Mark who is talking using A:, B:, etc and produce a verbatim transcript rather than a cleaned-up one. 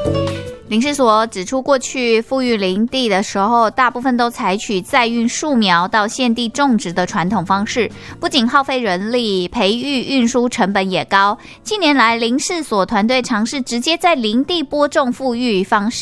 A: 林试所指出，过去富裕林地的时候，大部分都采取再运树苗到现地种植的传统方式，不仅耗费人力，培育运输成本也高。近年来，林试所团队尝试直接在林地播种富裕方式。